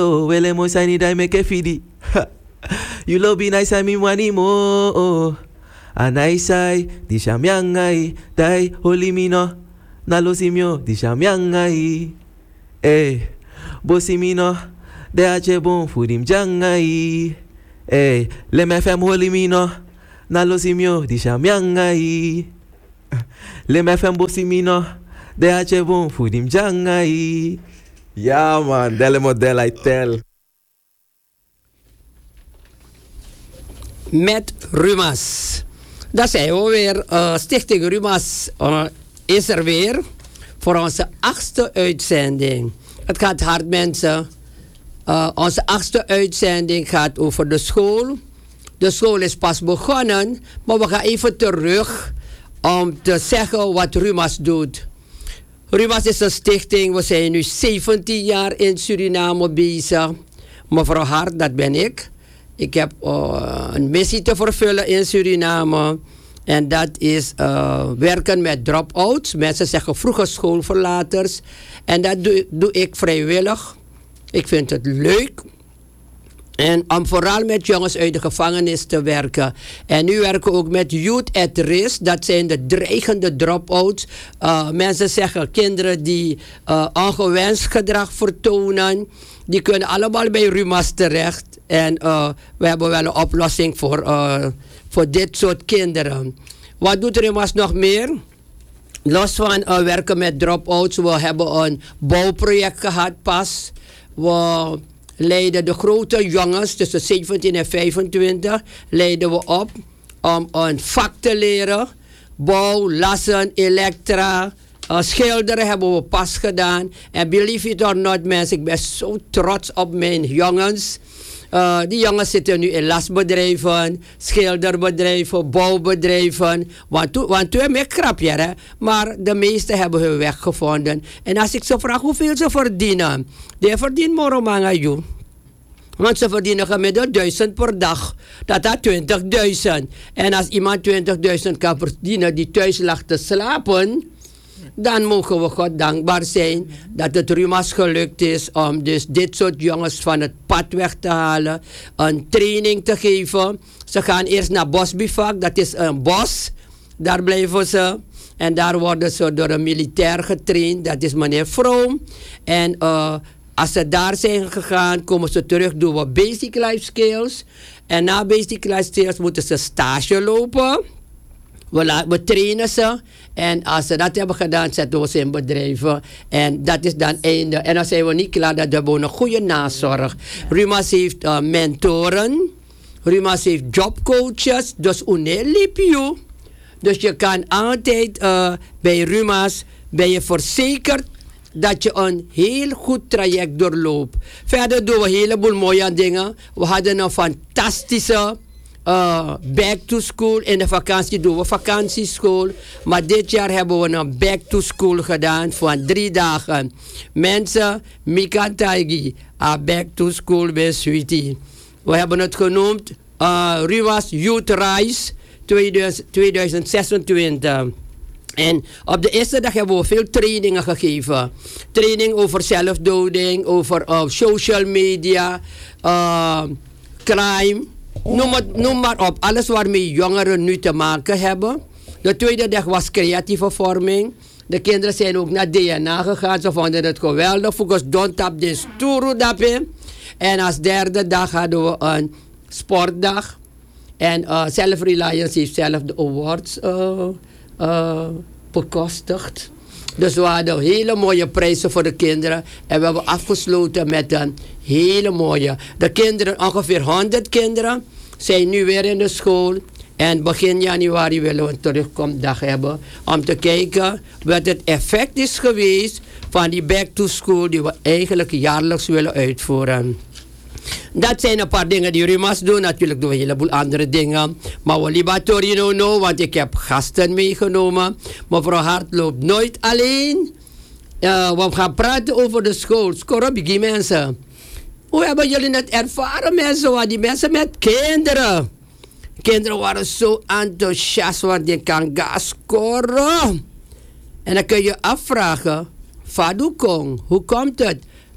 Oh, wele mo sani dai me ke fidi. You love nice I mean money mo. Anaisai di shamyangai dai holimino. Nalosimio di shamyangai. Eh, bosimino de ache bon fudim jangai. Eh, le me fem holimino. Nalosimio di shamyangai. Le me fem bosimino de ache bon fudim jangai. Ja man, delle model I tell. Met Rumas. Dat zijn we weer. Stichting Rumas is er weer voor onze 8e uitzending. Het gaat hard, mensen. Onze 8e uitzending gaat over de school. De school is pas begonnen, maar we gaan even terug om te zeggen wat Rumas doet. Rumas is een stichting. We zijn nu 17 jaar in Suriname bezig. Mevrouw Hart, dat ben ik. Ik heb een missie te vervullen in Suriname. En dat is werken met drop-outs. Mensen zeggen vroege schoolverlaters. En dat doe ik vrijwillig. Ik vind het leuk. En om vooral met jongens uit de gevangenis te werken. En nu werken we ook met youth at risk. Dat zijn de dreigende drop-outs. Mensen zeggen kinderen die ongewenst gedrag vertonen. Die kunnen allemaal bij Rumas terecht. En we hebben wel een oplossing voor dit soort kinderen. Wat doet Rumas nog meer? Los van werken met drop-outs. We hebben een bouwproject gehad pas. We leiden de grote jongens tussen 17 en 25 leiden we op om een vak te leren. Bouw, lassen, elektra, schilderen hebben we pas gedaan. En believe it or not mensen, ik ben zo trots op mijn jongens. Die jongens zitten nu in lasbedrijven, schilderbedrijven, bouwbedrijven. Want toen heb ik grapje, hè? Maar de meesten hebben hun weg gevonden. En als ik ze vraag hoeveel ze verdienen, die verdienen moromanga joh. Want ze verdienen gemiddeld 1000 per dag. Dat is 20.000. En als iemand 20.000 kan verdienen die thuis lag te slapen, dan mogen we God dankbaar zijn dat het Rumas gelukt is om dus dit soort jongens van het pad weg te halen. Een training te geven. Ze gaan eerst naar Bosbivak, dat is een bos. Daar blijven ze. En daar worden ze door een militair getraind. Dat is meneer Vroom. En als ze daar zijn gegaan, komen ze terug, doen we basic life skills. En na basic life skills moeten ze stage lopen. We trainen ze. En als ze dat hebben gedaan, zetten we ze in bedrijven. En dat is dan einde. En dan zijn we niet klaar, dat hebben we een goede nazorg. Rumas heeft mentoren. Rumas heeft jobcoaches. Dus unelipio. Dus je kan altijd bij Rumas, ben je verzekerd dat je een heel goed traject doorloopt. Verder doen we een heleboel mooie dingen. We hadden een fantastische back to school. In de vakantie doen we vakantieschool. Maar dit jaar hebben we een back to school gedaan van 3 dagen. Mensen, Mika Taigi, back to school bij Sweetie. We hebben het genoemd Rumas Youth Rise 2026. En op de eerste dag hebben we veel trainingen gegeven. Training over zelfdoding, over social media, crime. Noem maar op. Alles waarmee jongeren nu te maken hebben. De tweede dag was creatieve vorming. De kinderen zijn ook naar DNA gegaan. Ze vonden het geweldig. Volgens Don't Tap de Sturu Dape. En als derde dag hadden we een sportdag. En Self-Reliance heeft zelf de awards bekostigd. Dus we hadden hele mooie prijzen voor de kinderen. En we hebben afgesloten met een hele mooie. De kinderen, ongeveer 100 kinderen, zijn nu weer in de school. En begin januari willen we een terugkomdag hebben. Om te kijken wat het effect is geweest van die back to school die we eigenlijk jaarlijks willen uitvoeren. Dat zijn een paar dingen die Rumas doen. Natuurlijk doen we een heleboel andere dingen. Maar we liever no, want ik heb gasten meegenomen. Mevrouw Hart loopt nooit alleen. We gaan praten over de school. Skorobigi mensen. Hoe hebben jullie het ervaren mensen? Want die mensen met kinderen. Kinderen waren zo enthousiast, want die kan gaan scoren. En dan kun je afvragen, Fadukong, hoe komt het?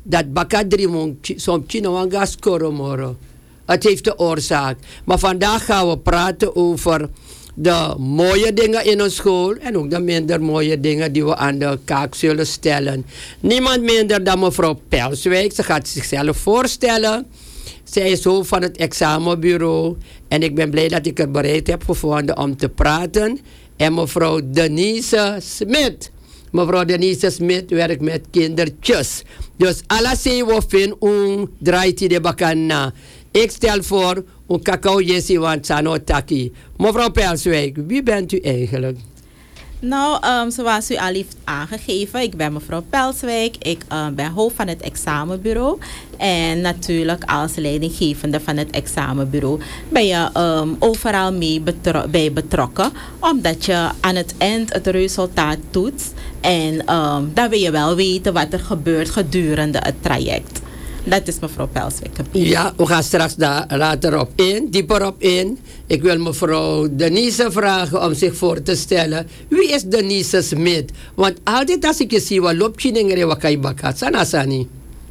dat bakadrimon som chinawanga skoromoro. Het heeft de oorzaak. Maar vandaag gaan we praten over de mooie dingen in ons school en ook de minder mooie dingen die we aan de kaak zullen stellen. Niemand minder dan mevrouw Pelswijk. Ze gaat zichzelf voorstellen. Zij is hoofd van het examenbureau en ik ben blij dat ik er bereid heb gevonden om te praten. En mevrouw Denise Smit. Mevrouw Denise Smit werkt met kindertjes. Dus alla se wo fin draait die de bakana. Ik stel voor een cacao jessie want sano taki. Mevrouw Pelswijk, wie bent u eigenlijk? Nou, zoals u al heeft aangegeven, ik ben mevrouw Pelswijk. Ik ben hoofd van het examenbureau. En natuurlijk als leidinggevende van het examenbureau ben je overal mee bij betrokken. Omdat je aan het eind het resultaat toetst. En dan wil je wel weten wat er gebeurt gedurende het traject. Dat is mevrouw Pelswijk. Ja, we gaan straks daar later op in, dieper op in. Ik wil mevrouw Denise vragen om zich voor te stellen. Wie is Denise Smit? Want altijd als ik je zie, wat loopt je dingen wat kan je bakken? Sanasani.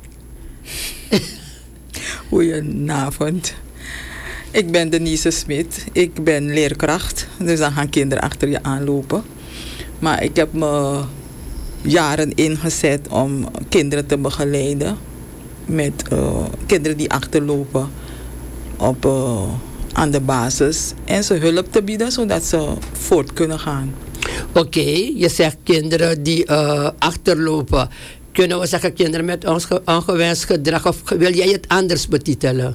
Goedenavond. Ik ben Denise Smit. Ik ben leerkracht. Dus dan gaan kinderen achter je aanlopen. Maar ik heb me jaren ingezet om kinderen te begeleiden. Met kinderen die achterlopen aan de basis. En ze hulp te bieden zodat ze voort kunnen gaan. Oké, je zegt kinderen die achterlopen. Kunnen we zeggen kinderen met ongewenst gedrag? Of wil jij het anders betitelen?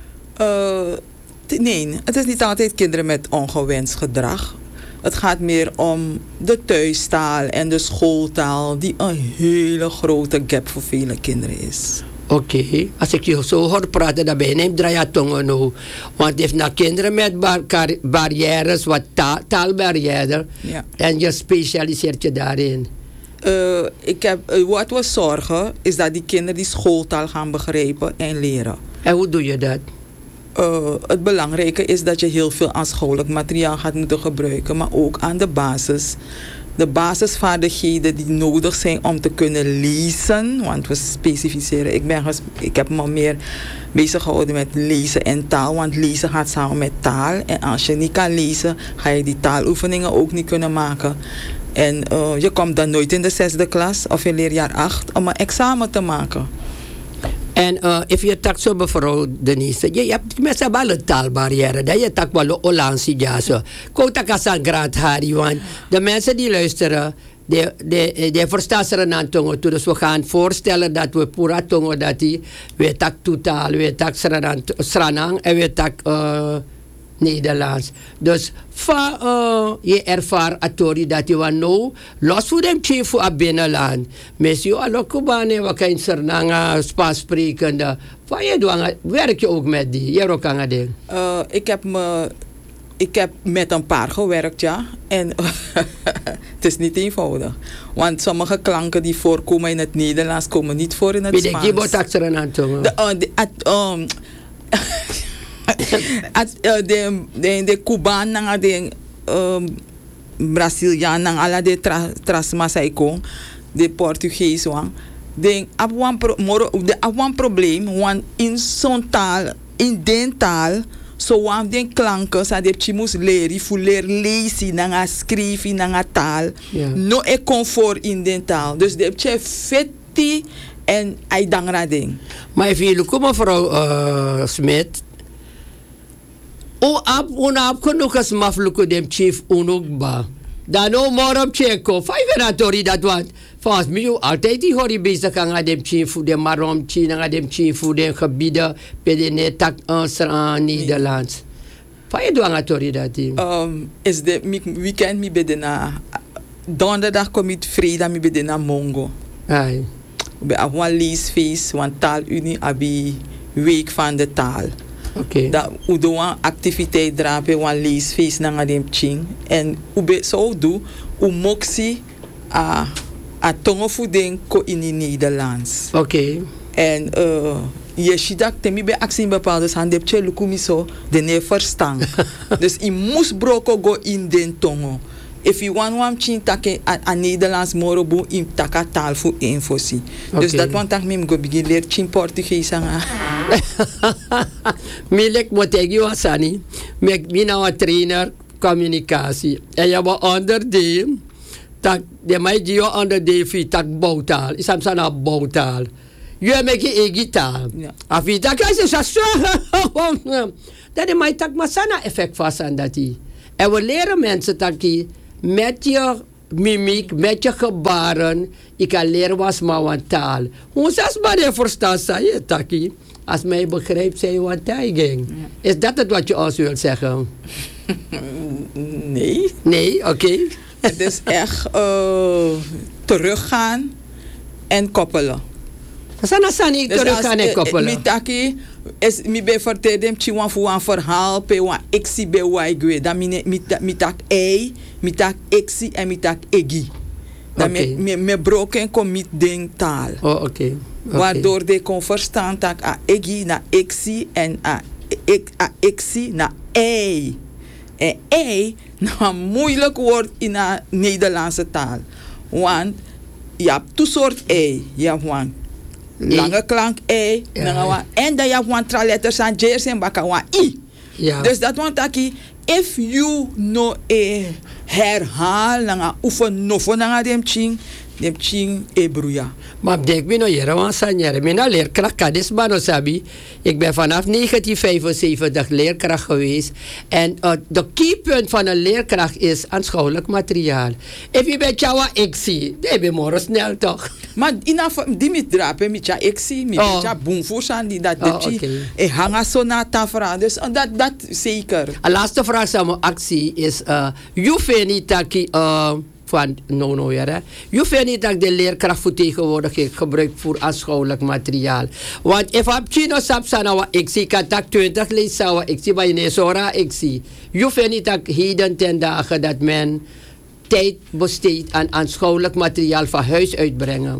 Nee, het is niet altijd kinderen met ongewenst gedrag. Het gaat meer om de thuistaal en de schooltaal. Die een hele grote gap voor vele kinderen is. Oké, als ik je zo hoor praten, dan ben je neemt draai tongen nu. Want het heeft naar kinderen met barrières, wat taalbarrière. Ja. En je specialiseert je daarin. Wat we zorgen is dat die kinderen die schooltaal gaan begrijpen en leren. En hoe doe je dat? Het belangrijke is dat je heel veel aanschouwelijk materiaal gaat moeten gebruiken, maar ook aan de basis. De basisvaardigheden die nodig zijn om te kunnen lezen, want we specificeren. Ik heb me meer bezig gehouden met lezen en taal, want lezen gaat samen met taal. En als je niet kan lezen, ga je die taaloefeningen ook niet kunnen maken. En je komt dan nooit in de 6e klas of in leerjaar 8 om een examen te maken. En if je tak zo mevrouw Denise, je hebt met z'n allen taalbarrière, dat je tak wel Olansi jaso. Kouta kasan graad hari, want de mensen die luisteren, die verstaan ze een tongo toe. Dus we gaan voorstellen dat we pura tongo dat we tak totaal, we tak sranang en we tak Nederlands. Dus van je ervaar atori dat je van nou los voor dem chief voor het binnenland. Mensen allo Kubane wat kan Sernanga Spaans sprekende. Van je doen werk je ook met die? Je ook aan ding. Ik heb met een paar gewerkt, ja. En het is niet eenvoudig. Want sommige klanken die voorkomen in het Nederlands komen niet voor in het Spaans. Wie de tak Sernang tongo? De Cuban nanga de Braziliaan nanga ala de trasmasaiko de Portugees wang de een probleem want in zo'n taal in den taal zo want den klanken sa de chimus leri fu leer lezen nanga schrijven nanga taal no e comfort in den taal dus de che fetti en ai dangra ding. Maar even jullie komen mevrouw Smit. Unap genoeg als mafluko dem chief unugba. Dan no more op cheko. Vijf na tori dat want. Volgens mij altijd die hoor je bezig aan dem chief voor de marom china aan dem chief voor de gebieden bij de netak aan Nederlands. Vijf doen aan tori dat ding. Is de weekend mi bedena donderdag kom ik vrijdag mi bedena Mongo. Ai. Bij een leesfeest want taalunie abi week van de taal. Okay. Dat we doen een activiteit drapen, een leesfeest naar de ching. En we zo doen, we moxie a tongenvoeding ko in het Nederlands. Oké. En je ziet dat temi bij actie in bepaalde hand heb je lukumi zo de ne verstaan. Dus je moest broko go in den tongo. if you want one chin take a Nederlands morobo in taka taal voor infosie. Dus dat want ik me go begin leer chin Portugees anga. Milek motegi wasani. Mek mina wa trainer communicatie. En je wa onderdeel. Tak de mij gio onderdeel fi tak bouwtaal. Isam sana bouwtaal. Je mek egi taal. Afi tak is sa so. Dat is mij tak masana effect vast aan dat die. En we leren mensen dat die met je mimiek, met je gebaren, ik kan leren was maar een taal. Hoe zelfs maar je verstaan, zei je Taki. Als mij begrijpt, zei je wat ging. Is dat het wat je ons wilt zeggen? Nee. Nee, oké. Het is echt teruggaan en koppelen. Sana sani teruggaan en koppelen. Mitaki is mi be vertellen chiwan voor een verhaal pe wan exi be wai gwe dan mitak ei mitak exi en mitak egi dan me broken commit ding taal. Oh oké. Waardoor de kon verstaan dat a egi na exi en a exi na ei. En ei nou een moeilijk woord in de Nederlandse taal. Want je hebt twee soorten ei. Je hebt een lange klank e, en dan je hebt een traletters aan jersey en baka i. Ja. Dus dat want dat if you no herhaal nanga oefen nofo nanga dem ching e broeia. Maar denk me nou hier, want sanjere, mijn leerkracht kadis bano sabi. Ik ben vanaf 1975 leerkracht geweest. En de keypunt van een leerkracht is aanschouwelijk materiaal. If je bent jouw exie, dan ben je morgen snel toch? Maar die met drapen, met jouw exie, met jouw boomvoersan, die dat je hangt zo na tafra. Dus dat zeker. De laatste vraag aan mijn actie is, je vindt niet dat je... van je vindt niet dat de leerkracht voor tegenwoordig gebruikt voor aanschouwelijk materiaal. Want if op Chino sapsana wa ik zie kan tak 20 lezen wa ik zie bij Nesora ik zie. Je vindt niet dat heden ten dagen dat men tijd besteedt aan aanschouwelijk materiaal van huis uitbrengen.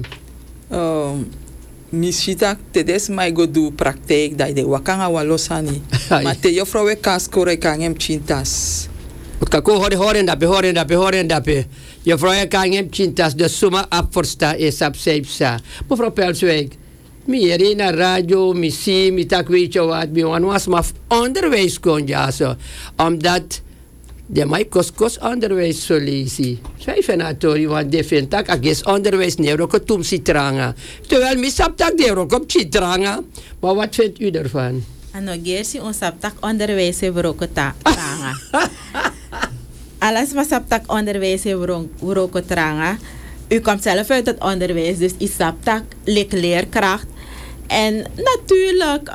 Misschien dat tijdens mij go do praktijk dat de wakanga wa losani. Maar te je vrouwen kaskore kan hem chintas. Kako horen dat. Je vrouw kan hem chintas de suma afversta is op zeepsa. Mevrouw Pelswijk, meer in de radio, missie, met dat weet je wat, was maar onderwijs kon ja zo. Omdat de mij kost onderwijs zo lezen. Zij vinden want de vindt dat ik is onderwijs neer ook het citranga. Terwijl mis op dat de ook op citranga. Maar wat vindt u ervan? Ano gersi ons saptak onderwijs hebben tranga. Alles wat saptak onderwijs hebben tranga. U komt zelf uit het onderwijs, dus is saptak leerkracht. En natuurlijk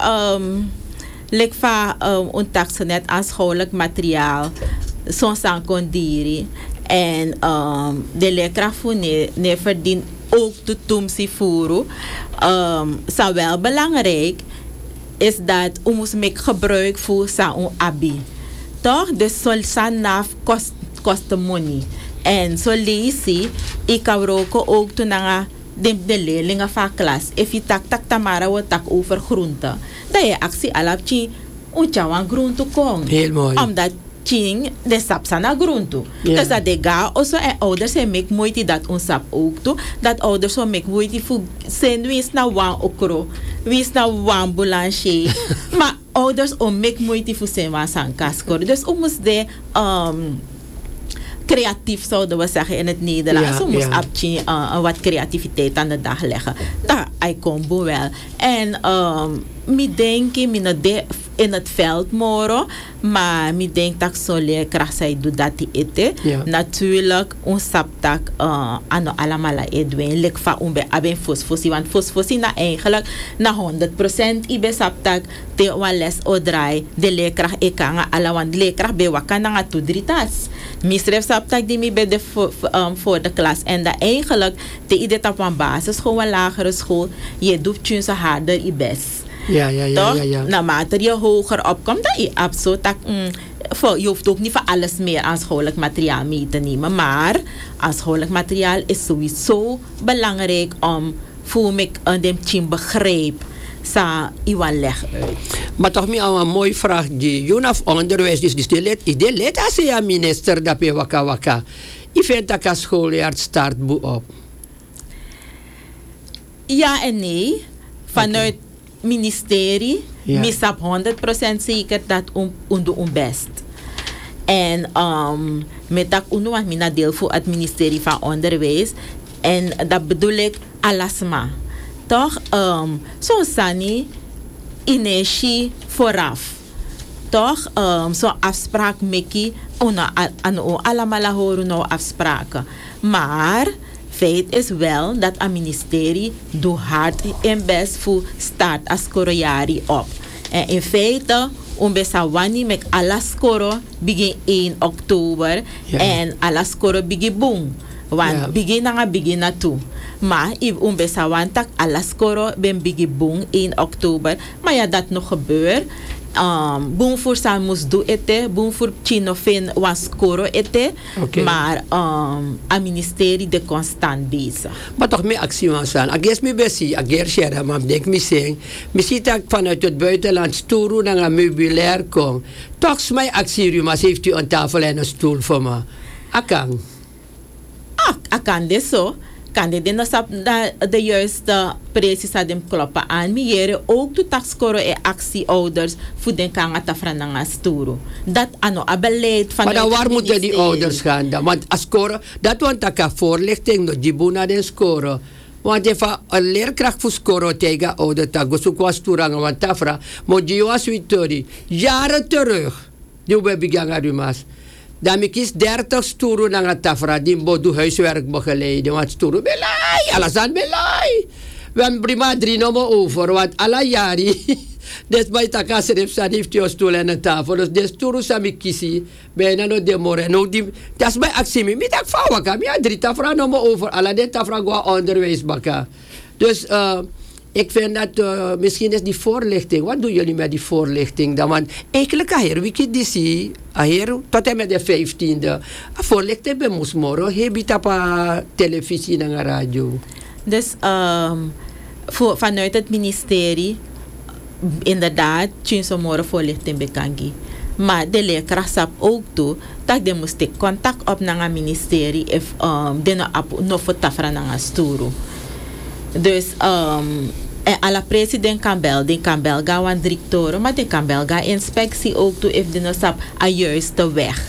lik van ontak zo net aanschouwelijk materiaal, soms aan kondiri. En de leerkracht voor ne verdient ook de tumsi furu. Zou wel belangrijk is dat we moeten make gebruik voor zo'n abi. Toch? Dus zo'n naf kost money. En zo lees ik kan ook toen de leerlingen van klas. If je tak tamara wat tak over groenten. Dan je actie alapje een groente kon. Heel mooi. Omdat ching de sap sana groente. Dus dat de ga also en ouders zijn make moeite dat ons sap ook toe. Dat ouders zo make moeite voor zijn wees na wan okro, wees na wan boulanger. Maar ouders om make moeite voor zijn wan sankaskor. Dus om ons de creatief zouden we zeggen in het Nederlands. We moest wat creativiteit aan de dag leggen. Dat kom wel. En ik denk in het veld moro, maar ik denk dat zo leerkracht zij doet dat die eten. Natuurlijk, ons saptak aan allemaal edwin. Lek van onbe aben fosfosi, want fosfosi na eigenlijk na 100% ibe saptak te wan les odraai de leerkracht ekanga alla want leerkracht be wakana nga tudritas. Misref saptak die mi bij voor de klas en dat eigenlijk te ieder op een basisschool en lagere school je doet je zo harder je best. Ja. Naarmate je hoger opkomt, dat je absoluut je hoeft ook niet voor alles meer aanschouwelijk materiaal mee te nemen. Maar aanschouwelijk materiaal is sowieso belangrijk om voor me een team begrijp. Sa iwan leg uit. Maar toch meer een mooie vraag. Je onderwijs dus de leed als je minister dat je waka. Ik vind dat een schooljaar start op. Ja en nee. Vanuit ministerie, misap 100% zeker dat doen best. En met dat want mina deel voor het ministerie van Onderwijs. En dat bedoel ik alasma. Toch, zo'n sani ineshi vooraf. Toch, zo'n afspraak meki, allemaal horen nou afspraken. Maar feit is wel dat het ministerie doet hard en best voor start als korojari op. En in feite, Umbesawani met alla skoro begin 1 oktober en alla skoro begin boom. Want begin na toe. Maar if Umbesawan tak alla skoro ben begin boom 1 oktober. Maar ja, dat nog gebeurt. Boom voor San moest doen ete, boom voor Chinofin was skoro ete. Maar het ministerie de constant bezig. Maar toch meer actie was aan. Ik guess me besi, ik guess share, maar denk me zeggen, misschien dat vanuit het buitenland stoel naar een meubilair kom. Toch is mijn actie, maar heeft u een tafel en een stoel voor me. Akang. Ik kan dit zo. Kan dit de juiste precies aan hem kloppen aan. Mieren ook de taxkoro en actieouders voor den kanga tafrananga sturu. Dat ano a beleid van. Maar dan waar moeten die ouders gaan dan? Want als scoren, dat want ik voorlichting no jibuna den scoren. Want even een leerkracht voor scoren tegen ouder tak zo was toeranga want tafra. Maar die was witori jaren terug. Die we beginnen rumas. Dan ik is 30 stoere naar het tafra die bodu huiswerk begeleiden. Want stoere belai, alles aan belai. We hebben prima 3 nummer over, want alle jaren. Dus bij Takaserif heeft hij een stoel en een tafel. Dus de stoere sami kisi, bijna no de moreno. Dat is bij actie. Met dat vouwen kan je 3 tafra nummer over. Alle de tafra gaan onderwijs bakken. Dus ik vind dat misschien is die voorlichting. Wat doen jullie met die voorlichting dan? Want eigenlijk hier wiki DC, hier tot en met de 15e. Voorlichting bij Moesmoro, heb je op televisie en radio. Dus vanuit het ministerie, inderdaad, Chinsomoro voorlichting bekangi. Maar de leerkracht sap ook toe dat de moest contact op naar het ministerie of de no voor tafra naar sturu. Dus alle president kan bel gaan directeur, maar die kan bel gaan inspectie ook toe if de no sap a juiste weg.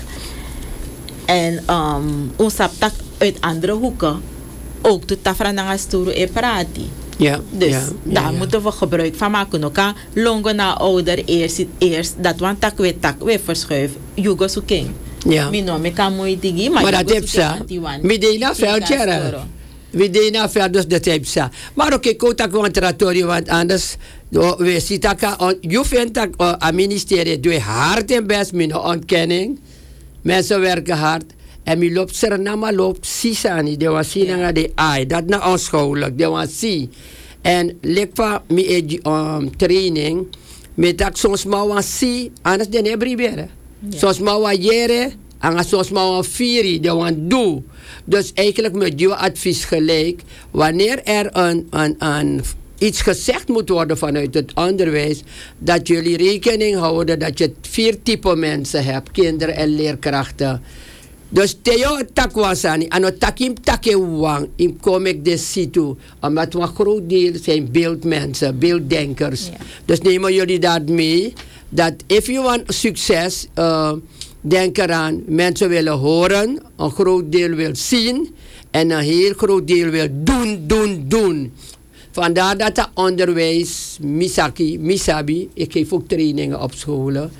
En ons sap tak uit andere hoeken ook toe tafra naar sturu e prati. Ja, dus daar moeten we gebruik van maken. Ook longen na ouder eerst dat want tak we verschuiven. Jugo zoeking. Ja. Me kan mooi digi, maar dat heb ze. Midena veldje. We deden verder dus dat heb ze. Maar oké, kota contratorium, want anders we zitten kan. Je vindt dat het ministerie doet hard en best met een ontkenning. Mensen werken hard. En mi loopt Suriname loopt sisani. De was zien naar de ai. Dat na onschouwelijk. De was zien. En lekva mi training. Met dat soms maar was zien. Anders den hebri soms maar was jere. En soms maar was vieri. De was doe. Dus eigenlijk met jouw advies gelijk. Wanneer er een iets gezegd moet worden vanuit het onderwijs, dat jullie rekening houden dat je 4 typen mensen hebt. Kinderen en leerkrachten. Dus Theo takwasani, ano takim takewang, in kom ik de situ. Omdat we een groot deel zijn beeldmensen, beelddenkers. Yeah. Dus nemen jullie dat mee, dat if you want succes, denk eraan, mensen willen horen, een groot deel wil zien, en een heel groot deel wil doen. Vandaar dat het onderwijs, misabi, ik geef ook trainingen op scholen,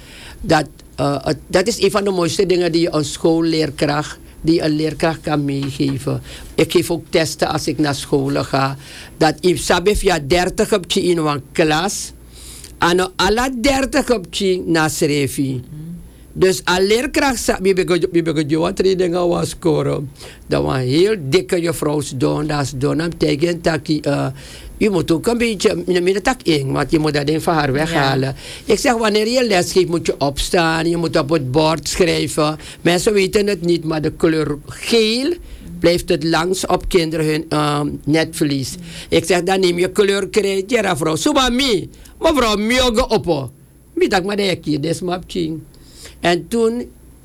dat is een van de mooiste dingen die een schoolleerkracht, die een leerkracht kan meegeven. Ik geef ook testen als ik naar scholen ga. Dat ik sabef ja 30 heb je in een klas. En alle 30 heb je naar schrijven. Dus een leerkracht zei, we beginnen trainingen was scoren. Dat was heel dikke juffrouws doen. Dat is doen hem tegen dat je moet ook een beetje met de tak in, want je moet dat ding van haar weghalen. Ja. Ik zeg, wanneer je les geeft, moet je opstaan, je moet op het bord schrijven. Mensen weten het niet, maar de kleur geel blijft het langs op kinderen hun netvlies. Ik zeg, dan neem je kleurkrijt, ja, mevrouw, subami, mevrouw, mioge oppo. Middag maar de keer, des mapching. En toen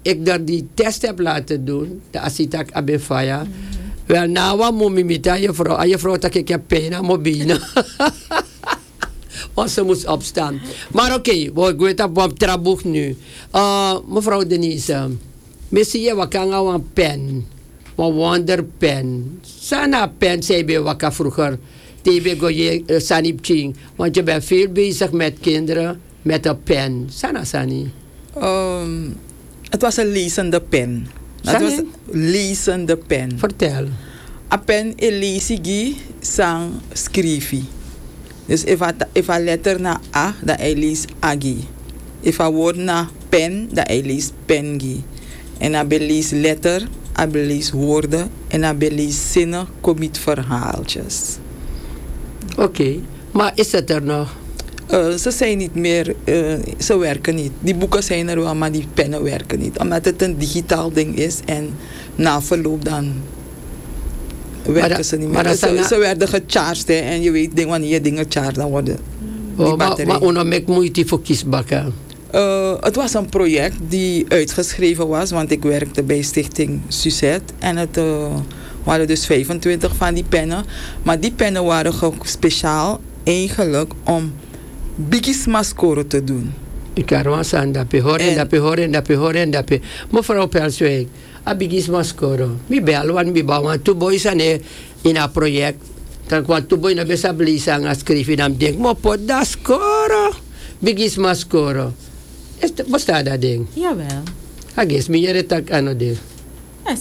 ik daar die test heb laten doen, de Asitak Abefaya. Wel, nou, wat moet je met je vrouw dat ik heb pijn aan mijn benen. Want ze moest opstaan. Maar oké, ik weet dat we op traboek nu. Mevrouw Denise, misschien je wat kan een pen. Een wonderpen. Sana pen, zei bij wat vroeger. TB go je sanipching. Want je bent veel bezig met kinderen met een pen. Sana sani. Het was een lezende pen. Het was een lezende pen. Vertel. Een pen is lezigi sang schrijfi. Dus if a letter na A, dan hij leest agi. If a woord na pen, dan hij leest pengi. En hij leest letter, hij leest woorden en hij leest zinnen, commit verhaaltjes. Oké, maar is het er nog? Ze zijn niet meer, ze werken niet. Die boeken zijn er wel, maar die pennen werken niet. Omdat het een digitaal ding is en na verloop dan werken ze niet meer. Ze werden gecharged en je weet, wanneer je dingen charged, dan worden die batterij. Maar hoe maak moeite voor kiesbakken? Het was een project die uitgeschreven was, want ik werkte bij Stichting Suzette. En het waren dus 25 van die pennen. Maar die pennen waren speciaal eigenlijk om Biggisma scoren te doen. Ik kan wel zeggen dat je horen. Mevrouw Pelswijk, a Biggisma scoren. Ik bel, want twee boys in een project. Dan kwam twee boys naar best blij aan schrijven en denk, maar pot dat scoren. Biggisma scoren. Bestaat dat ding? Jawel. Ik guess, meer het ook aan het ding. Het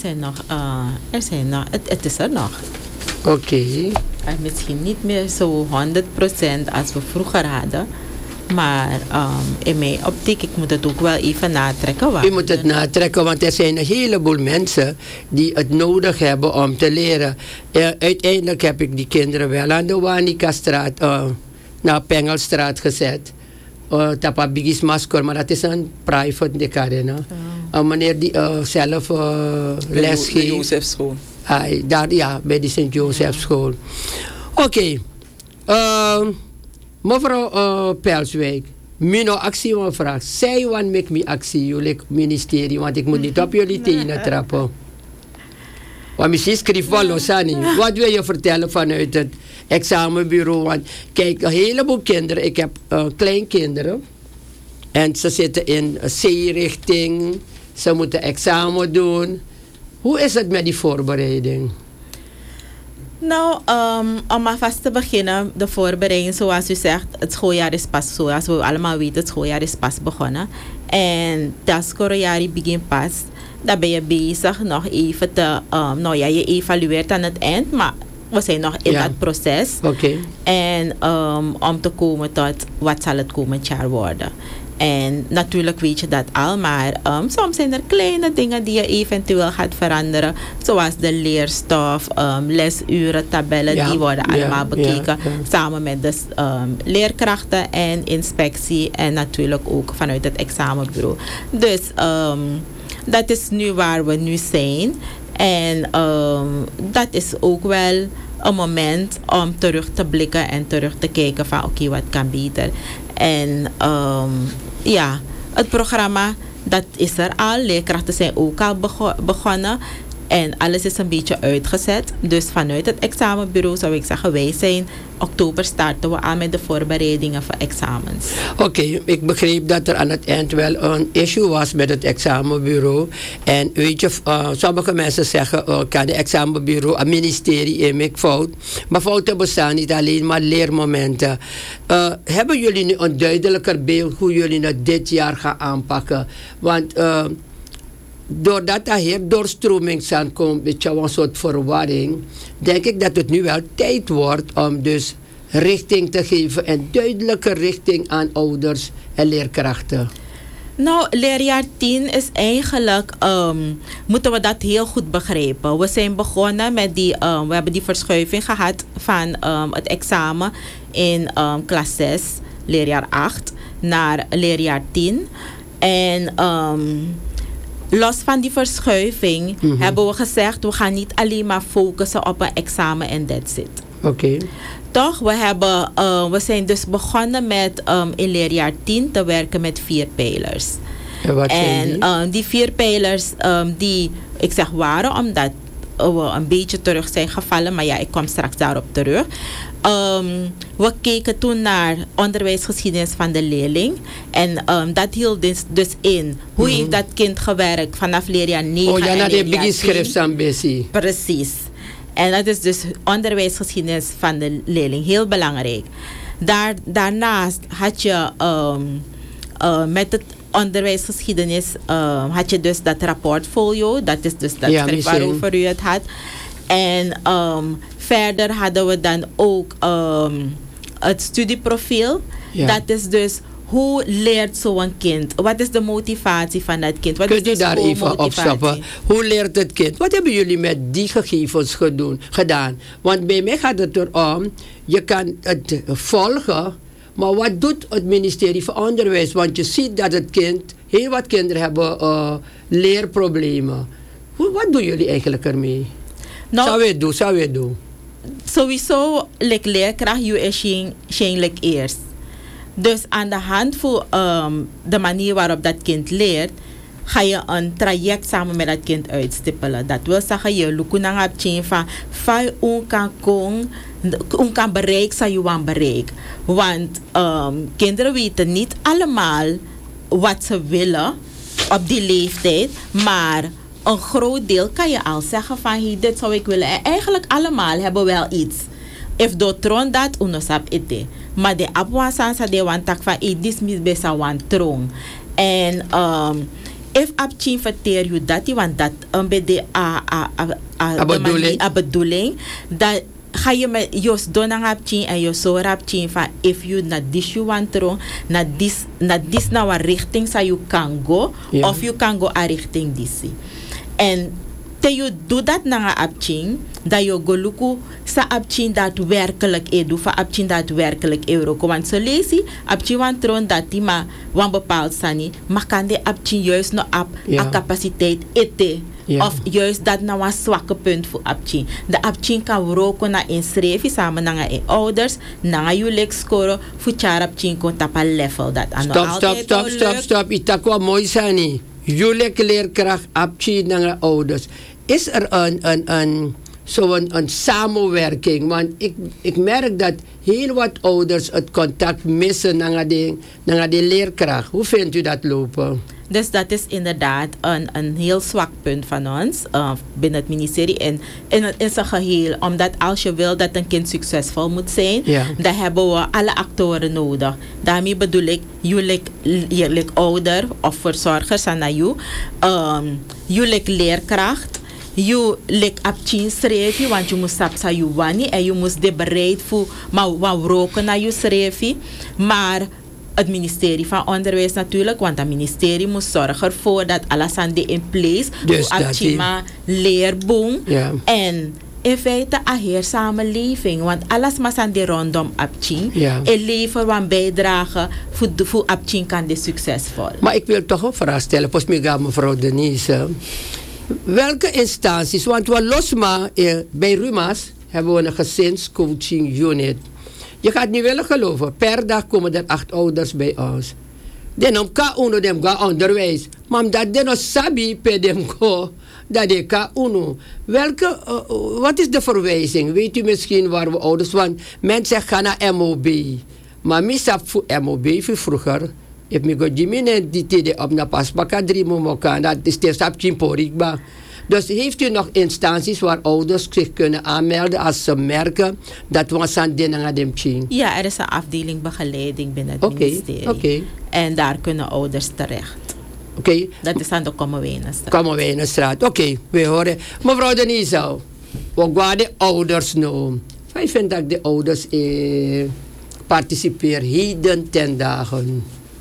is er nog. Oké. Misschien niet meer zo 100% als we vroeger hadden. Maar in mijn optiek, ik moet het ook wel even natrekken. Je moet het natrekken, want er zijn een heleboel mensen die het nodig hebben om te leren. Uiteindelijk heb ik die kinderen wel aan de Wanika-straat, naar Pengelstraat gezet. Tapa Bigis Masker, maar dat is een private dekarena. Meneer die zelf les geeft. De Jozefschool. Daar, ja, bij de Sint-Jozefschool. Oké. Mevrouw Pelswijk, mijn actie van vraag. Zij want met mijn actie, jullie ministerie, want ik moet niet op jullie tenen trappen. Want misschien schrijf wel Losani. Wat wil je vertellen vanuit het examenbureau? Want kijk, een heleboel kinderen, ik heb kleinkinderen. En ze zitten in C-richting. Ze moeten examen doen. Hoe is het met die voorbereiding? Nou, om alvast te beginnen, de voorbereiding, zoals u zegt, het schooljaar is pas, zoals we allemaal weten, het schooljaar is pas begonnen. En dat schooljaar begint pas. Dan ben je bezig nog even te, je evalueert aan het eind, maar we zijn nog in dat proces. Okay. En om te komen tot wat zal het komend jaar worden. En natuurlijk weet je dat al, maar soms zijn er kleine dingen die je eventueel gaat veranderen. Zoals de leerstof, lesuren, tabellen, die worden allemaal bekeken. Samen met de leerkrachten en inspectie en natuurlijk ook vanuit het examenbureau. Dus dat is nu waar we nu zijn. En dat is ook wel een moment om terug te blikken en terug te kijken van oké, wat kan beter. En het programma, dat is er al. Leerkrachten zijn ook al begonnen. En alles is een beetje uitgezet. Dus vanuit het examenbureau zou ik zeggen, wij zijn oktober starten we aan met de voorbereidingen voor examens. Oké, ik begreep dat er aan het eind wel een issue was met het examenbureau. En weet je, sommige mensen zeggen, kan het examenbureau, het ministerie in fout. Maar fouten bestaan niet alleen maar leermomenten. Hebben jullie nu een duidelijker beeld hoe jullie het dit jaar gaan aanpakken? Want doordat er heel doorstroming aankomt, beetje een soort verwarring, denk ik dat het nu wel tijd wordt om dus richting te geven en duidelijke richting aan ouders en leerkrachten. Nou, leerjaar 10 is eigenlijk, moeten we dat heel goed begrijpen. We zijn begonnen met we hebben die verschuiving gehad van het examen in klas 6, leerjaar 8, naar leerjaar 10. En los van die verschuiving hebben we gezegd, we gaan niet alleen maar focussen op een examen en that's it. Oké. Toch, we zijn dus begonnen met in leerjaar 10 te werken met 4 pijlers. En wat zijn die? Die 4 pijlers die, ik zeg waren, omdat we een beetje terug zijn gevallen, maar ja, ik kom straks daarop terug. We keken toen naar onderwijsgeschiedenis van de leerling. En dat hield dus in. Hoe heeft dat kind gewerkt vanaf leerjaar 9 Oh ja, en naar de leerjaar 10? beginschriftsambitie. Precies. En dat is dus onderwijsgeschiedenis van de leerling. Heel belangrijk. Daarnaast had je met het onderwijsgeschiedenis had je dus dat rapportfolio. Dat is dus dat schrift waarover u het had. En verder hadden we dan ook het studieprofiel. Ja. Dat is dus hoe leert zo'n kind? Wat is de motivatie van dat kind? Wat Kunt is u de daar even opstappen? Hoe leert het kind? Wat hebben jullie met die gegevens gedaan? Want bij mij gaat het erom, je kan het volgen, maar wat doet het ministerie van Onderwijs? Want je ziet dat het kind, heel wat kinderen hebben leerproblemen. Wat doen jullie eigenlijk ermee? Nou, zou je doen? Sowieso, leerkracht, je is geen eerst. Dus aan de hand van de manier waarop dat kind leert, ga je een traject samen met dat kind uitstippelen. Dat wil zeggen, je lukunang hebt van kan bereik, zou je waan bereik. Want kinderen weten niet allemaal wat ze willen op die leeftijd, maar een groot deel kan je al zeggen van hey, dit zou ik willen. En eigenlijk allemaal hebben wel iets. If do tron dat, unosap ite. Maar de abwasansa de wan tak van dit mis besa wan tron. En if abchin verteer you dat, want dat een beetje a bedoeling, dat ga je met jos donang abchin en jos so abchin van if you na dis you want tron, na dis na wa richting sa you kan go, yeah. Of you kan go a richting disi. En te je doet dat naar een abchin, dat je goluku sa abchin daadwerkelijk doet, van abchin daadwerkelijk euro. Want zo lees je, abchin want tron dat die maar wan bepaald sani, maar kan de abchin juist nog op a capaciteit ete. Ja. Of juist dat nou een zwakke punt voor abchin. De abchin kan roken naar inschrijven samen naar je ouders, naar je lekscore, voor char abchin kon tap een level dat aan Stop. Itakwa mooi sani. Jullie leerkracht abchin naar ouders. Is er een samenwerking? Want ik merk dat heel wat ouders het contact missen naar de leerkracht. Hoe vindt u dat lopen? Dus dat is inderdaad een heel zwak punt van ons binnen het ministerie en in zijn geheel. Omdat als je wil dat een kind succesvol moet zijn, dan hebben we alle actoren nodig. Daarmee bedoel ik, jullie ouder of verzorgers aan jullie leerkracht. Je lek abchin schrijven, want je moet sapsa je wani en je moet de bereid voor maar wat roken naar je schrijven. Maar het ministerie van Onderwijs natuurlijk, want het ministerie moet zorgen ervoor dat alles aan de in place, dus voor abchima leerboom. Ja. En in feite een heer samenleving, want alles maar aan de rondom abchin. Ja. En leven wat bijdragen voor abchin kan de succesvol. Maar ik wil toch een vraag stellen, pas mevrouw Denise. Welke instanties, want we losma bij Rumas hebben we een gezinscoaching unit. Je gaat niet willen geloven, per dag komen er 8 ouders bij ons. Dan kan uno dem ga onderwijs, maar dat de no sabi pe dem go, dat de ka uno. Wat is de verwijzing? Weet u misschien waar we ouders, want mensen gaan naar MOB. Maar misap voor MOB vroeger. Ik me go jimine die tide op na pas baka 3 momoka, dat is de sap chimporikba. Dus heeft u nog instanties waar ouders zich kunnen aanmelden als ze merken dat we aan dingen aan dem zien? Ja, er is een afdeling begeleiding binnen het ministerie. Okay. En daar kunnen ouders terecht. Oké. Dat is aan de Kommerwijnenstraat. Kommerwijnenstraat, oké. We horen. Mevrouw Denise, we gaan de ouders noemen. Ik vind dat de ouders participeren heden ten dagen.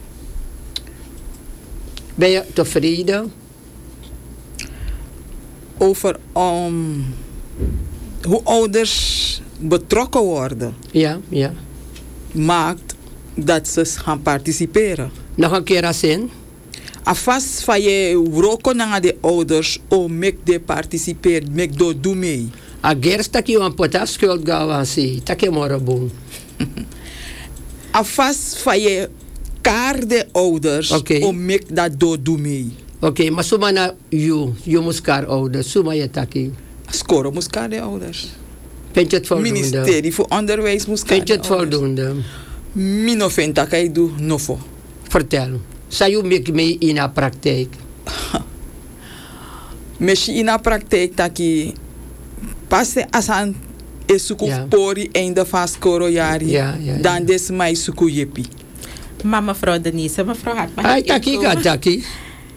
Ben je tevreden? Over hoe ouders betrokken worden. Ja. Maakt dat ze gaan participeren. Nog een keer als in? Afas van je roken naar de ouders om mek de participeren, mek doe mee. Ager dat je een potas schuld gaan zien, dat je morgen boem. Afas van je kaar de ouders om mek dat doe mee. Oké, maar suma na you moest kaar ouders, suma je taki. Scoren moest kaar de ouders. Vind je het voldoende? Ministerie voor Onderwijs moest kaar. Vind je het voldoende? Mino vind dat ik doe nofo. Vertel. Zou je mek mee in de praktijk? Misschien in de praktijk dat je pas als aan is suku pori einde van scorojari, dan des mij suku jepi. Maar mevrouw Denise, mevrouw Hartman. Ay, taki.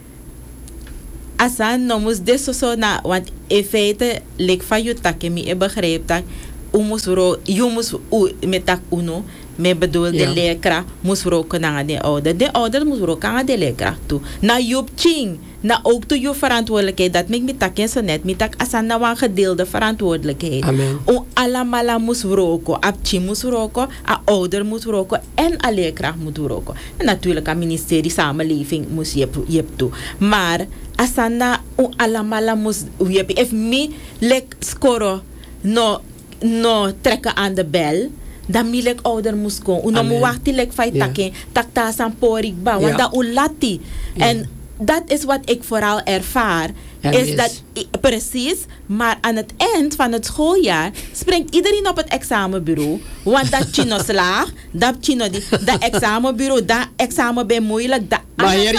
Asan no moest dus zo na, want in feite lik van je taki mi begreep dat je moest met tak uno. Me bedoel de leerkracht moest roken naar de ouder. De ouder moest roken naar de leerkracht toe. Na Job Ching, na ook toe je verantwoordelijkheid. Dat ik met tak en zo net, met tak asan na een gedeelde verantwoordelijkheid. Amen. O allemaal moest roken. Abchi moest roken, a ouder moest roken en a leerkracht moet roken. En natuurlijk een ministerie samenleving moest je toe. Maar asan na o allemaal moest je if me lek scoren no trekken aan de bel. Dan milek ouder moest komen. Uno mu wachti lek fai taken. Tak ta san porik ba. Want dat ulati. En dat is wat ik vooral ervaar. Is dat precies. Maar aan het eind van het schooljaar springt iedereen op het examenbureau. Want dat chino slaag. Dat chino die. Dat examenbureau. Dat examen ben moeilijk. Dat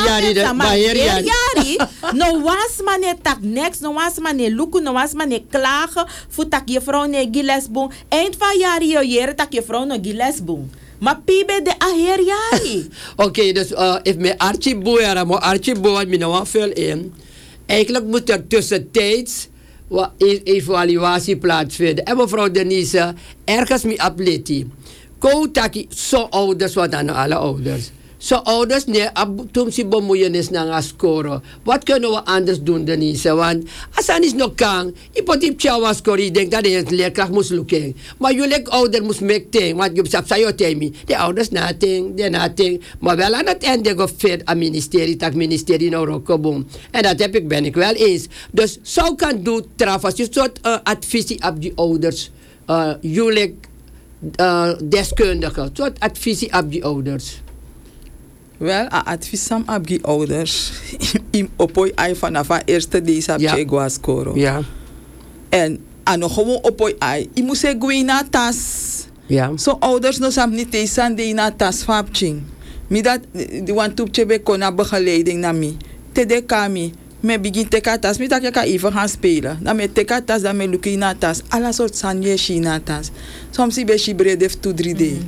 no was mane tak next. No was mane luku. No was mane klagen. Voor tak je vrouw ne gilesboom. Eind van jaar je tak je vrouw no gilesboom. Maar pibe de aher jari. Oké, dus if me Archie Boeira, maar Archie Boeira me nou veel in. Eigenlijk moet er tussentijds een evaluatie plaatsvinden. En mevrouw Denise, ergens mee atleti. Koutaki, zo ouders, wat dan alle ouders. Zo ouders, nee, toen ze bemoeienis naar scoren. Wat kunnen we anders doen, Denise? Want als dat is nog kan, je moet die tjouwa scoren, je denkt dat de leerkracht moet lukken. Maar jullie ouder moet mekten, want je hebt zei je de ouders nating. Maar wel aan het einde geveerd aan ministerie nou rokoboom. En dat ben ik wel eens. Dus zo kan doen, trouwens, je soort advisie op die ouders. Jullie deskundigen, soort advisie op die ouders. Wel, advies aan die ouders. In opoi ai vanaf eerste deze heb je guascoro. Ja. En nog gewoon opoi ai. Je moet zeggen na tas. Ja. Zo ouders no sam niet eens aan de na tas fapching. Mi dat die want toe chebe kona begeleiding na mi. Te de kami. Me begin teka tas. Mi dat je kan even gaan spelen. Dan me teka tas, dan me luki na tas. Alla soort sanje shi na tas. Soms si be shi bredef 2-3 day.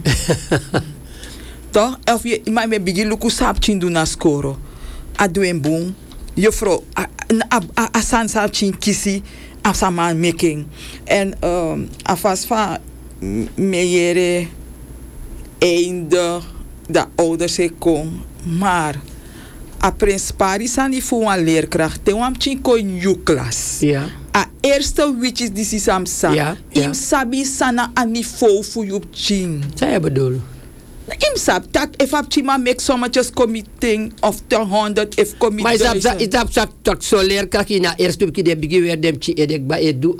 Toch? Of je maar me begin luku sapchin doen na scoro. Adwen boom. Je vrouw asan sapchin kisi afsaman making. En afas van meere einde de ouders kom. Maar a prinspari sani voor een leerkracht. Te wam chin ko new class. Ja. A eerste which is this is amsa. Ja. Im sabi sana a niveau voor you chin. Zij bedoel. Im sab tak if apchima make so much committing of 100 if commit. Maar is dat tak zo leerkracht in na eerste week de begin weer dem chi edek ba edu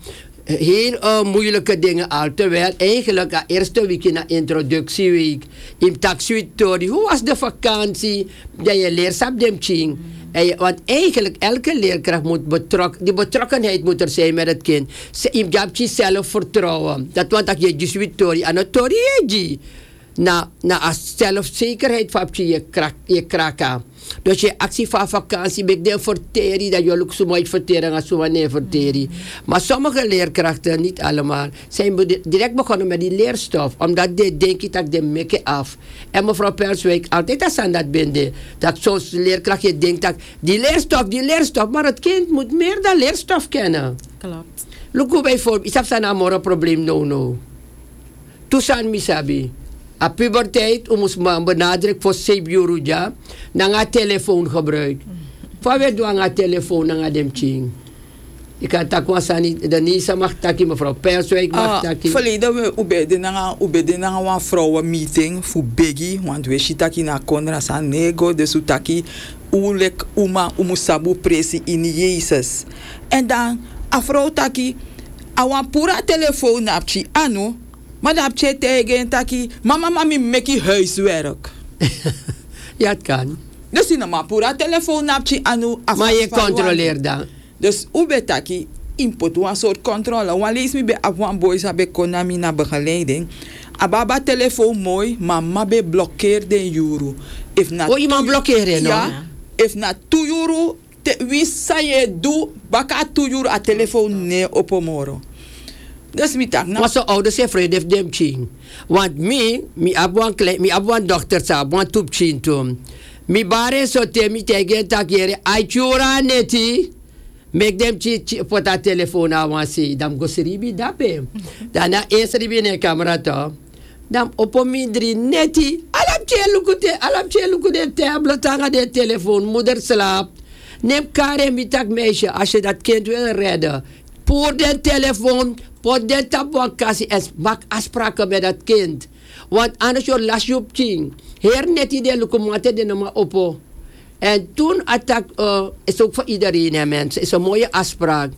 heel moeilijke dingen al. Terwijl eigenlijk de eerste week in de introductieweek in taxuitori. Hoe was de vakantie? Dat je leersap dem ching. Want eigenlijk elke leerkracht moet die betrokkenheid moet er zijn met het kind. Je hebt zelfvertrouwen. Dat want dat je jesuitori aan het tori na zelfzekerheid van je kraka. Dus je actie van vakantie ben ik verteren dat je ook zo mooi verteren als zo nee verteren. Maar sommige leerkrachten, niet allemaal, zijn direct begonnen met die leerstof. Omdat die denk ik dat die mekken af. En mevrouw Perswijk, altijd als aan dat bende. Dat zo'n leerkracht je denkt dat die leerstof. Maar het kind moet meer dan leerstof kennen. Klopt. Look hoe bijvoorbeeld, ik heb zo'n amore probleem no. Toesan misabi. A puberteit, moest man benadrukken voor 7 euro ja, na telefoon gebruik. Van we doen een telefoon na dem ching. Ik kan takwa sani Denise mag taki mevrouw Perswijk mag taki. Verleden we ubede na een vrouwen meeting voor Biggie, want we shitaki na konra san nego de sutaki ulek umusabu presi in Jezus. En dan a vrouw taki awan pura telefoon napchi anu. Maar dat heb je tegen taki, mama mami meki huiswerk. Ja, het kan. Dus in een pura telefoon napje anu. Maar je controleert dan. Dus hoe betaki input een soort controle. Want lees me bij afwan boys heb ik konami na begeleiding. Ababa telefoon mooi, maar mabe blokkeert de euro. Iemand blokkeren, no? Ja. If na 2 euro, wie sa je doe, baka 2 euro a telefoon ne opomoro. Dus mi tak na. Maar zo ouders zijn vrede heeft dem ching. Want mi abuan dochter sa, abuan tup ching tum. Mi bare so te mi tegen takere, aichura neti. Mek dem chi pota telefoon awansi. Dam go seribi dape. Dana es ribi ne camera to. Dam opomidri neti. Alam che lukute tablet tanga de telefoon. Moeder slaapt. Neem kare mi tak meisje. Als je dat kind wil redden. Poor de telefoon. Pot de tabuan kasi es. Maak afspraken met dat kind. Want anders je las je op ching. Her neti de lukumate de nama opo. En toen is ook voor iedereen, hè, mensen. Is een mooie afspraak.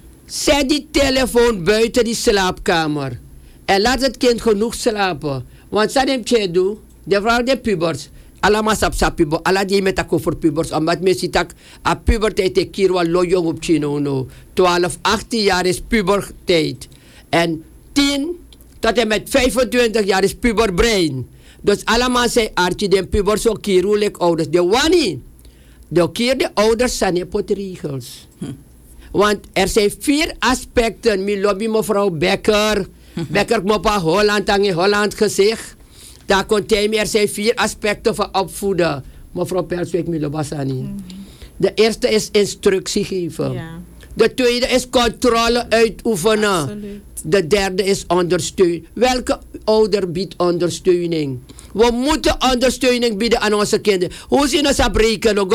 Zet die telefoon buiten die slaapkamer. En laat het kind genoeg slapen. Want zat hem tje doen. De vrouw de pubers. Allemaal sap pubers. Alla die met dat voor pubers. Omdat mensen dat a puberteit te kirwa lo jong op chino no. 12, 18 jaar is puberteit. En 10 tot en met 25 jaar is puberbrein. Dus allemaal zei Archie de pubers zo kirulik ouders. De wani. De keer de ouders zijn niet potregels. Want er zijn 4 aspecten. Mi lobby mevrouw Becker. Becker mopa Holland aan Holland gezegd. Daar komt hij meer. Er zijn 4 aspecten van opvoeden. Mevrouw Perswijk mi lobasani. De eerste is instructie geven. Ja. De tweede is controle uitoefenen. Absoluut. De derde is ondersteuning. Welke ouder biedt ondersteuning? We moeten ondersteuning bieden aan onze kinderen. Hoe zien ze rekenen?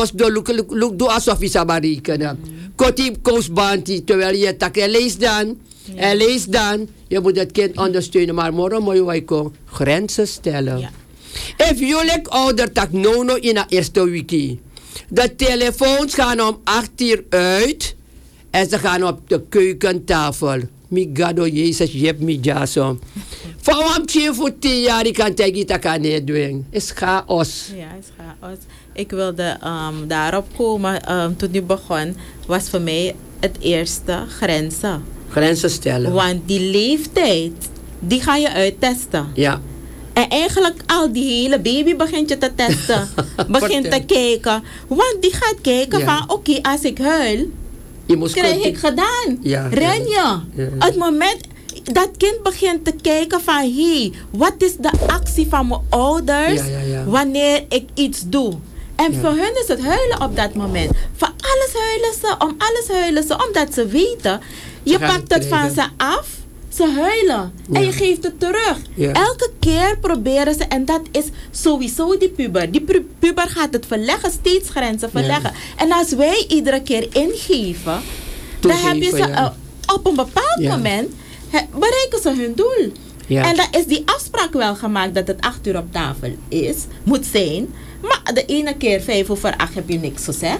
Doe alsof je ze rekenen. Koti koosbanti, terwijl je tak en lees dan. En lees dan. Je moet het kind ondersteunen. Maar morgen moet je wijken grenzen stellen. Ja. If jullie ouder tak nono in de eerste wiki. De telefoons gaan om 8 uur uit. En ze gaan op de keukentafel. Mi gado Jezus, je hebt mi jaso. Voor hem tje voor 10 jaar, ik kan tegen dat kan niet doen. Is chaos. Ja, is chaos. Ik wilde daarop komen, toen u begon, was voor mij het eerste grenzen. Grenzen stellen. Want die leeftijd, die ga je uittesten. Ja. En eigenlijk al die hele baby begint je te testen. begint te kijken. Want die gaat kijken van, oké, als ik huil, krijg ik gedaan. Ja, ren je. Het moment dat kind begint te kijken van, wat is de actie van mijn ouders wanneer ik iets doe? En voor hun is het huilen op dat moment. Voor alles huilen ze, om alles huilen ze, omdat ze weten, je pakt het van ze af, ze huilen en je geeft het terug. Elke keer proberen ze, en dat is sowieso die puber. Die puber gaat het verleggen, steeds grenzen verleggen. En als wij iedere keer ingeven, dan heb je ze op een bepaald moment, bereiken ze hun doel. En dan is die afspraak wel gemaakt dat het 8 uur op tafel moet zijn. Maar de ene keer 7:05 heb je niks gezegd.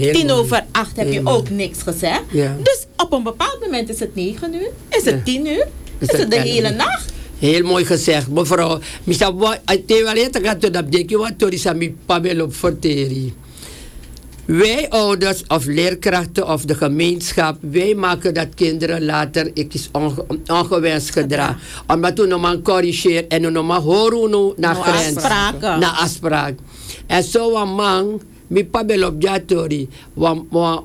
7:10 heb je ook niks gezegd. Dus op een bepaald moment is het 9 uur. Is het 10 uur. Is het de hele nacht. Heel mooi gezegd, mevrouw. Wij ouders of leerkrachten of de gemeenschap, wij maken dat kinderen later ongewenst gedrag. Omdat we nog maar corrigeren en we nog maar horen naar grens. Naar afspraak. En zo een man, mi pabel op jatori, wan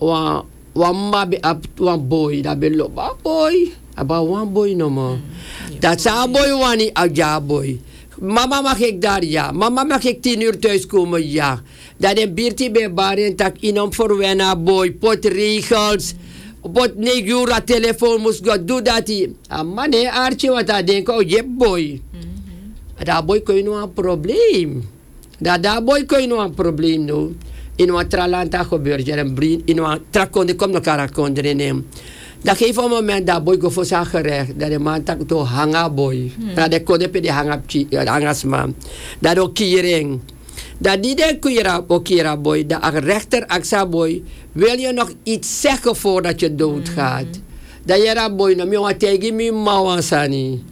boy, dat belop, boy, aba wan boy no more. Dat zou boy wani a boy. Mama mag ik daar ja, mama mag ik 10 uur thuiskomen ja. Dat een biertje bij baren tak inom verwennen boy, pot regels. Pot 9 uur a telefoon moest go do dat hij. Maar nee, Archie wat hij denkt, oh je boy. Dat boy kun je nog een probleem. Dat boy kun je nog een probleem doen. In wat tralanta gebeurt er een brief, in wat trakonde komt elkaar konderen. Dat geeft een moment dat boy go voor zijn gerecht, dat de man tak to hanga boy. Dat de kode pe de hangasman. Dat ook kiering. Dat die de kira boy, dat een rechter aksa boy, wil je nog iets zeggen voordat je doodgaat. Dat je dat boy, nou jongen tegen me mouwen sani.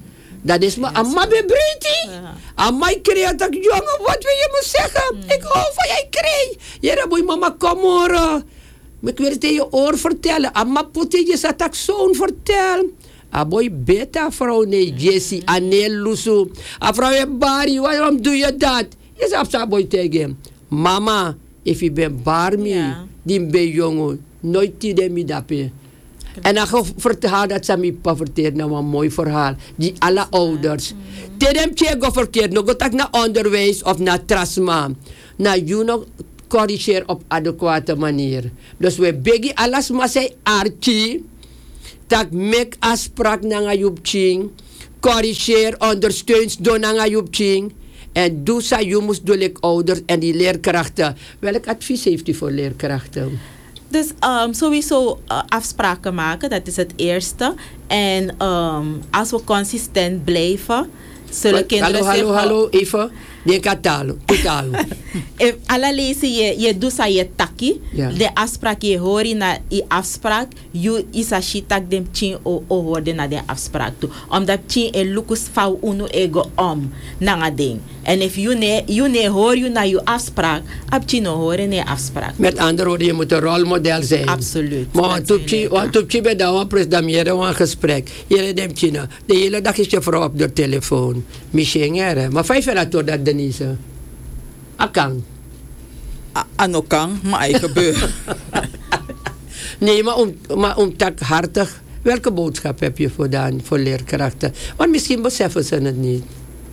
Dat is maar amma bebreti. Amma kreeg dat jongen, wat wil je me zeggen? Ik hou van jij kreeg. Ja, boy mama kom horen. Ik wil het in je oor vertellen. Amma putte je zat ik zo'n vertel. Aboy beta vrouw nee Jessie Anel Lusu. A vrouw Bari, waarom doe je dat? Je zegt aboy tegen hem. Mama, if je bent barmi, die ben jongen, nooit die de mi dape. En dan verhaal dat ze me vertelt, nou een mooi verhaal. Die alle ouders. Tedem tjego verkeerd, nog dat naar onderwijs of naar trasma. Nou, je nog corrigeer op adequate manier. Dus we begi alles maar say archie. Dat mek afspraak naar Joepching. Corrigeer, ondersteunt door naar Joepching. En doe sa je moest door ouders en die leerkrachten. Welk advies heeft u voor leerkrachten? Dus sowieso afspraken maken, dat is het eerste. En als we consistent blijven, zullen kinderen hallo, even. Denk aan taal. Alla lezen je doet sa je taki. De afspraak, je hoort naar die afspraak. Je is a shitak dem chin o hoorde naar de afspraak toe. Omdat chin e lukus fau unu ego naar ding. En if you ne hoor je naar je afspraak, ab chin horen naar afspraak. Met andere woorden, je moet een rolmodel zijn. Absoluut. Maar want je bij dat presenteren een gesprek. Je dem china. De hele dag is je vrouw op de telefoon. Misschien maar 5 jaar door dat Denise. Akang. Anokang, maar eigen gebeur. Nee, maar om tak hartig. Welke boodschap heb je voor leerkrachten? Want misschien beseffen ze het niet.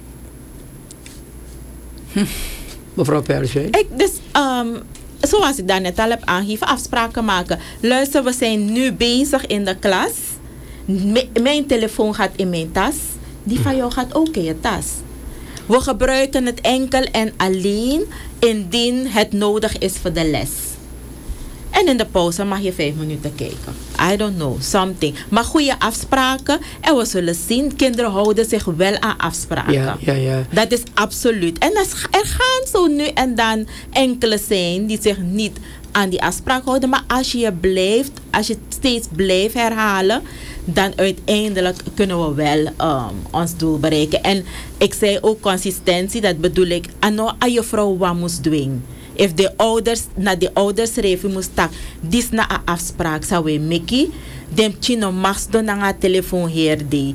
Mevrouw Persje. Dus, zoals ik daarnet al heb aangegeven, afspraken maken. Luister, we zijn nu bezig in de klas. Mijn telefoon gaat in mijn tas. Die van jou gaat ook in je tas. We gebruiken het enkel en alleen indien het nodig is voor de les. En in de pauze mag je 5 minuten kijken. I don't know, something. Maar goede afspraken. En we zullen zien, kinderen houden zich wel aan afspraken. Ja. Dat is absoluut. En er gaan zo nu en dan enkele zijn die zich niet aan die afspraak houden. Maar als je steeds blijft herhalen, dan uiteindelijk kunnen we wel ons doel bereiken. En ik zei ook consistentie, dat bedoel ik, aan je vrouw wat moest doen. If de ouders, naar de ouders schrijven moest tak, dit na een afspraak zou we Mickey, dem chino max doen naar een telefoon hier die.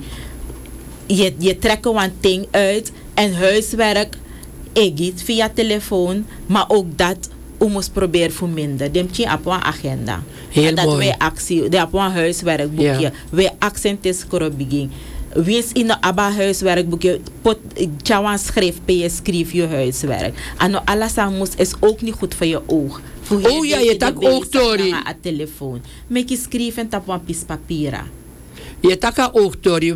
Je trekt een ding uit en huiswerk, ik giet via telefoon, maar ook dat we moest proberen verminderen. Dem chino op een agenda. Heel en dat mooi. wij actie, op een huiswerkboekje, Ja. wij accenten begin. Wees in de ABBA huiswerkboekje, pot chawan schrijf je schrijf je huiswerk. En alles aan moest is ook niet goed voor je oog. Oh ja, je tak ook Tori. Een telefoon. Met je schrijven op een piece papier. Je tak ook Tori.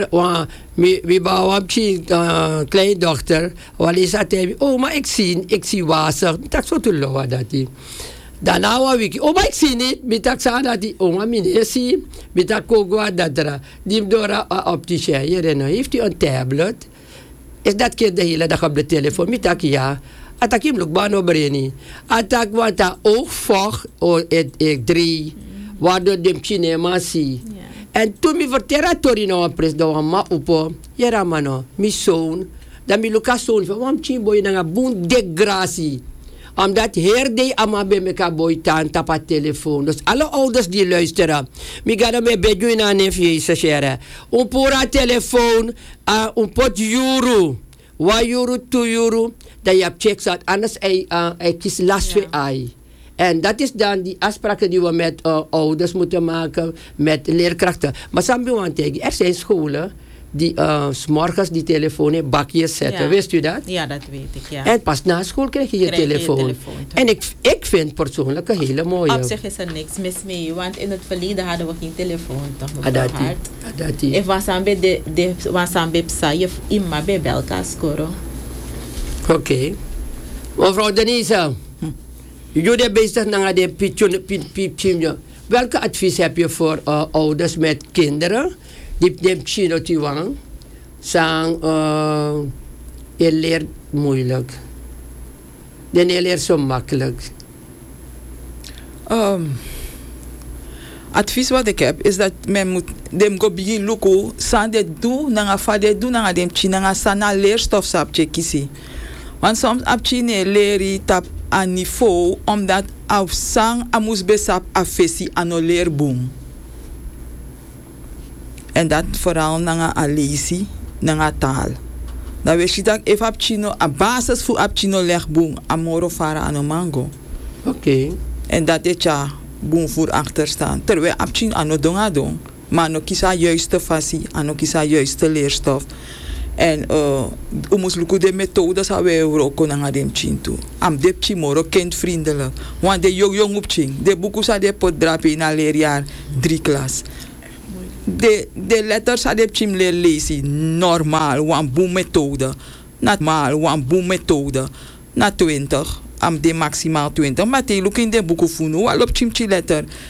We bouwen een kleindochter. Wat is dat? Oh, maar ik zie water. Dat zo te lopen dat die. Daarna was ik, oh maar ik zie niet, met ik zei dat die, oh maar meneer zie, met ik ook wat dat er, die door op die schijf, heeft hij een tablet, is dat kind de hele dag op de telefoon, met ik ja, at ik hem ook baan opbrengen, at ik wat dat ook vocht, ik 3, waardoor de cinema zie. En toen me vertelde Tori nou een pres, dat was maar op, ja mano, mijn zoon, dat mijn Lucas zoon, van waarom zie je nou een boen de gracie. Omdat herde ama bij elkaar boytaan tapa telefoon. Dus alle ouders die luisteren. Mi ga me bedoen aan nefje sachere. Un pura telefoon, un pot euro. 1 euro, 2 euro. Dat je hebt checks uit. Anders hij kiest last voor ai. En dat is dan die afspraken die we met ouders moeten maken, met leerkrachten. Maar er zijn scholen die 's morgens die telefoon in bakjes zetten. Ja. Wist u dat? Ja, dat weet ik, ja. En pas na school krijg je je telefoon. En ik vind persoonlijk een hele mooie. Op zich is er niks mis mee, want in het verleden hadden we geen telefoon, toch? Mevrouw Hart? If wasambe psa, je imma bij elkaar scoren. Oké. Mevrouw Denise, jullie zijn bezig naar de piepje. Welke advies heb je voor ouders met kinderen? Die neemt chino tiwang. Sang, je leert moeilijk. Je leert zo makkelijk. advies wat ik heb is dat men moet dem go begin luko san de do nanga fa de do nanga dem chi nanga sana leerstof sapje kisi. Want soms apchi ne leri tap aan niveau omdat af sang amus besap afesi ano leerboom. En dat vooral nanga alesi nanga taal. Dan weet je dat if apchino a basis voor apchino legboom amoro fara ano mango. Oké. En dat is ja boom voor achterstaan. Terwijl apchin ano donga dong. Maar no kisa juiste fasie, ano kisa juiste leerstof. En umus luku de methodes ha we roko nanga dem chin toe. Am de chimoro kindvriendelijk. Want de jong op ching. De boeken sa de pot drapen na leerjaar 3 klas. De letters sa de chim leer lezen normaal, wan boom methode. Normaal, wan boom methode. Na 20. Am de maximaal 20. Maar te look in de boeken funu, al op chimchi letter.